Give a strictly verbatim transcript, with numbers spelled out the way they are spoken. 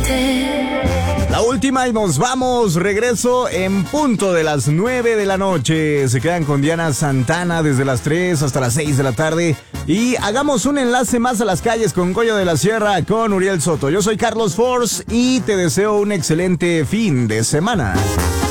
La última y nos vamos. Regreso en punto de las nueve de la noche. Se quedan con Diana Santana desde las tres hasta las seis de la tarde. Y hagamos un enlace más a las calles con Goyo de la Sierra, con Uriel Soto. Yo soy Carlos Force y te deseo un excelente fin de semana.